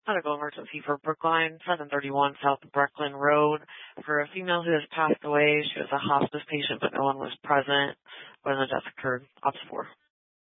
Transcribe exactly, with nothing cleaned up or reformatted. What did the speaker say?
Medical emergency for Brookline, seven thirty-one South Breckland Road, for a female who has passed away. She was a hospice patient, but no one was present when the death occurred. Ops four.